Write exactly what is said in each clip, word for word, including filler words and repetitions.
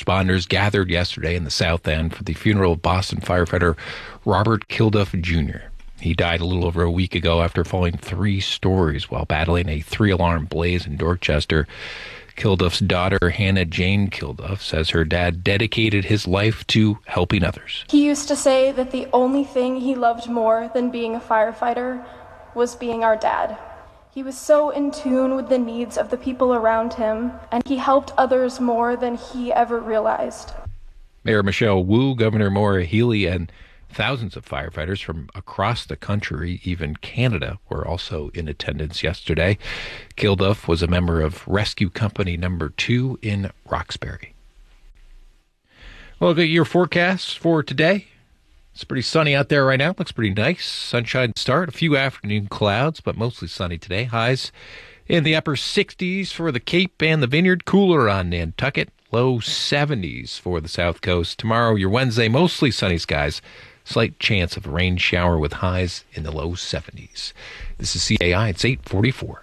responders gathered yesterday in the South End for the funeral of Boston firefighter Robert Kilduff Junior He died a little over a week ago after falling three stories while battling a three-alarm blaze in Dorchester. Kilduff's daughter, Hannah Jane Kilduff, says her dad dedicated his life to helping others. He used to say that the only thing he loved more than being a firefighter was being our dad. He was so in tune with the needs of the people around him, and he helped others more than he ever realized. Mayor Michelle Wu, Governor Maura Healey, and thousands of firefighters from across the country, even Canada, were also in attendance yesterday. Kilduff was a member of Rescue Company Number Two in Roxbury. Well, look at your forecast for today. It's pretty sunny out there right now. Looks pretty nice. Sunshine start. A few afternoon clouds, but mostly sunny today. Highs in the upper sixties for the Cape and the Vineyard. Cooler on Nantucket. Low seventies for the South Coast. Tomorrow, your Wednesday, mostly sunny skies. Slight chance of a rain shower with highs in the low seventies. This is C A I. It's eight forty-four.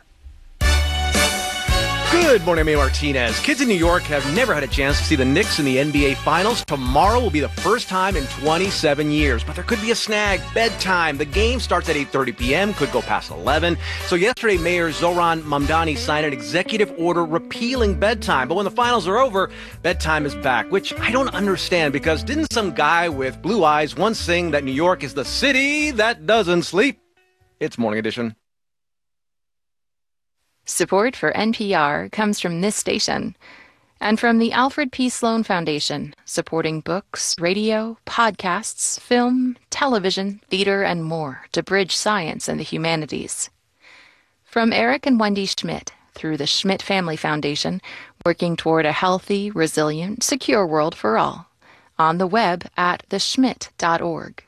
Good morning, I'm A. Martinez. Kids in New York have never had a chance to see the Knicks in the N B A Finals. Tomorrow will be the first time in twenty-seven years, but there could be a snag. Bedtime. The game starts at eight thirty p.m., could go past eleven. So yesterday, Mayor Zohran Mamdani signed an executive order repealing bedtime. But when the finals are over, bedtime is back, which I don't understand, because didn't some guy with blue eyes once sing that New York is the city that doesn't sleep? It's Morning Edition. Support for N P R comes from this station and from the Alfred P. Sloan Foundation, supporting books, radio, podcasts, film, television, theater, and more to bridge science and the humanities. From Eric and Wendy Schmidt through the Schmidt Family Foundation, working toward a healthy, resilient, secure world for all, on the web at the schmidt dot org.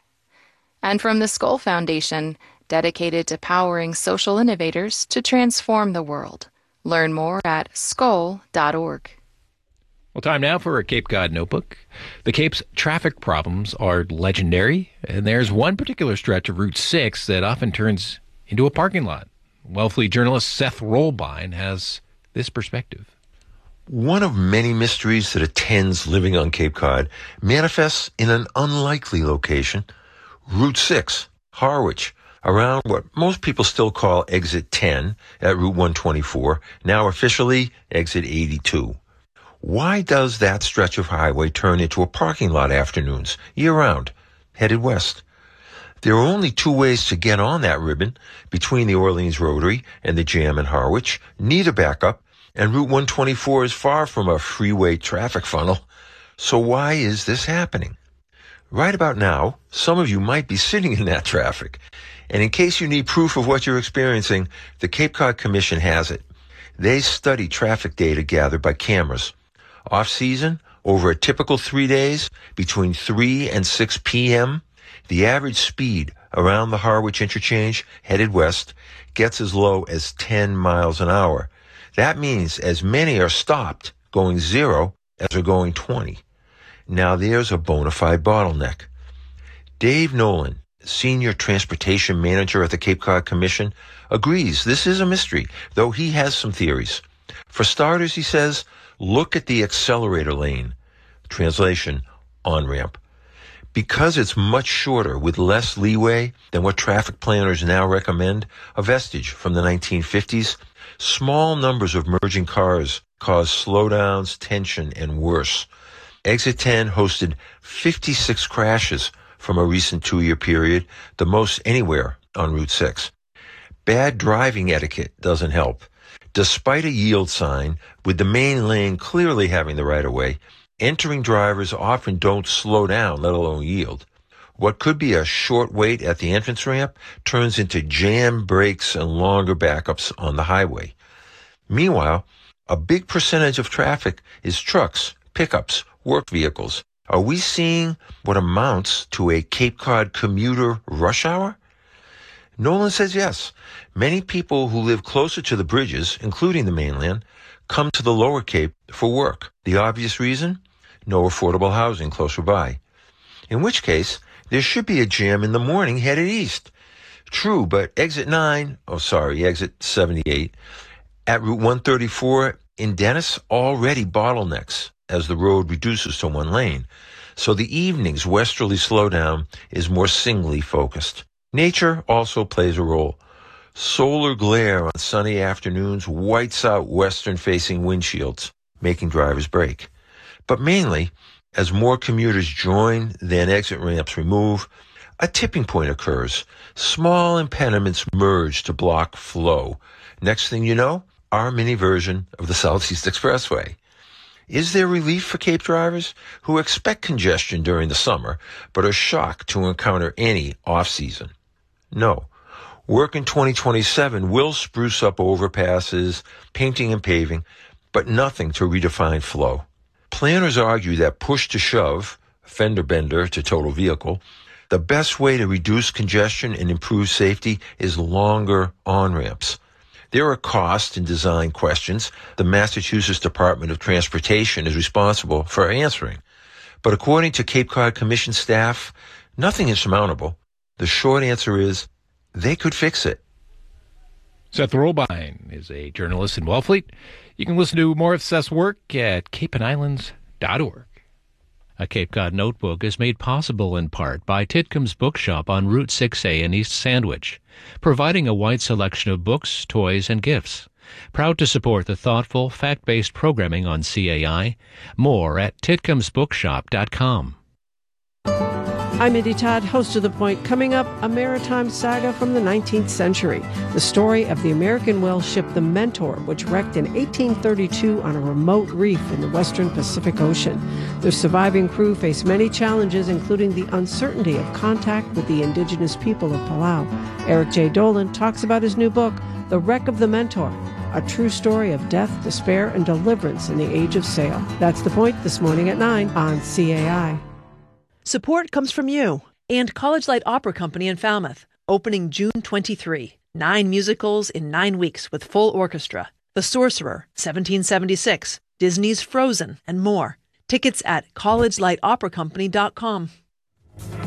And from the Skoll Foundation, dedicated to powering social innovators to transform the world. Learn more at skoll dot org. Well, time now for a Cape Cod Notebook. The Cape's traffic problems are legendary, and there's one particular stretch of Route six that often turns into a parking lot. Wellfleet journalist Seth Rollbine has this perspective. One of many mysteries that attends living on Cape Cod manifests in an unlikely location, Route six, Harwich, around what most people still call Exit ten at Route one twenty-four, now officially Exit eighty-two. Why does that stretch of highway turn into a parking lot afternoons, year-round, headed west? There are only two ways to get on that ribbon, between the Orleans Rotary and the Jam in Harwich, neither backup, and Route one twenty-four is far from a freeway traffic funnel. So why is this happening? Right about now, some of you might be sitting in that traffic. And in case you need proof of what you're experiencing, the Cape Cod Commission has it. They study traffic data gathered by cameras. Off-season, over a typical three days, between three and six p.m., the average speed around the Harwich interchange, headed west, gets as low as ten miles an hour. That means as many are stopped going zero as are going twenty. Now there's a bona fide bottleneck. Dave Nolan, Senior Transportation Manager at the Cape Cod Commission, agrees this is a mystery, though he has some theories. For starters, he says, look at the accelerator lane. Translation, on-ramp. Because it's much shorter with less leeway than what traffic planners now recommend, a vestige from the nineteen fifties, small numbers of merging cars cause slowdowns, tension, and worse. Exit ten hosted fifty-six crashes from a recent two-year period, the most anywhere on Route six. Bad driving etiquette doesn't help. Despite a yield sign, with the main lane clearly having the right-of-way, entering drivers often don't slow down, let alone yield. What could be a short wait at the entrance ramp turns into jam brakes and longer backups on the highway. Meanwhile, a big percentage of traffic is trucks, pickups, work vehicles. Are we seeing what amounts to a Cape Cod commuter rush hour? Nolan says yes. Many people who live closer to the bridges, including the mainland, come to the Lower Cape for work. The obvious reason? No affordable housing closer by. In which case, there should be a jam in the morning headed east. True, but exit nine, oh sorry, exit seventy-eight, at Route one thirty-four in Dennis already bottlenecks. as the road reduces to one lane. So the evening's westerly slowdown is more singly focused. Nature also plays a role. Solar glare on sunny afternoons whites out western-facing windshields, making drivers brake. But mainly, as more commuters join, then exit ramps remove, a tipping point occurs. Small impediments merge to block flow. Next thing you know, our mini version of the Southeast Expressway. Is there relief for Cape drivers who expect congestion during the summer but are shocked to encounter any off-season? No. Work in twenty twenty-seven will spruce up overpasses, painting and paving, but nothing to redefine flow. Planners argue that push to shove, fender bender to total vehicle, the best way to reduce congestion and improve safety is longer on-ramps. There are cost and design questions the Massachusetts Department of Transportation is responsible for answering. But according to Cape Cod Commission staff, nothing insurmountable. The short answer is they could fix it. Seth Robine is a journalist in Wellfleet. You can listen to more of Seth's work at cape and islands dot org. A Cape Cod Notebook is made possible in part by Titcomb's Bookshop on Route six A in East Sandwich, providing a wide selection of books, toys, and gifts. Proud to support the thoughtful, fact-based programming on C A I. More at titcombs bookshop dot com. I'm Mindy Todd, host of The Point. Coming up, a maritime saga from the nineteenth century. The story of the American whale ship the Mentor, which wrecked in eighteen thirty-two on a remote reef in the western Pacific Ocean. The surviving crew faced many challenges, including the uncertainty of contact with the indigenous people of Palau. Eric J. Dolan talks about his new book, The Wreck of the Mentor, a true story of death, despair, and deliverance in the age of sail. That's The Point this morning at nine on C A I. Support comes from you and College Light Opera Company in Falmouth, opening June twenty-third. Nine musicals in nine weeks with full orchestra. The Sorcerer, seventeen seventy-six, Disney's Frozen, and more. Tickets at college light opera company dot com.